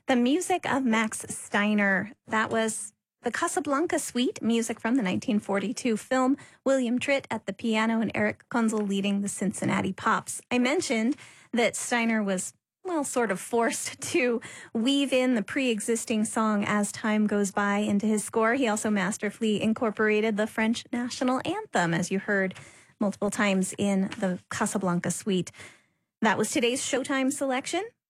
The music of Max Steiner. That was the Casablanca Suite, music from the 1942 film. William Tritt at the piano and Eric Kunzel leading the Cincinnati Pops. I mentioned that Steiner was, sort of forced to weave in the pre-existing song As Time Goes By into his score. He also masterfully incorporated the French national anthem, as you heard multiple times in the Casablanca Suite. That was today's Showtime selection.